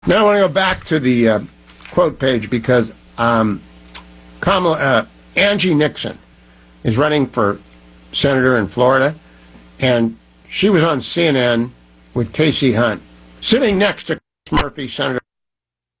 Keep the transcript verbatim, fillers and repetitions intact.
Now I want to go back to the uh, quote page because um, Kamala, uh, Angie Nixon is running for senator in Florida, and she was on C N N with Casey Hunt, sitting next to Chris Murphy, Senator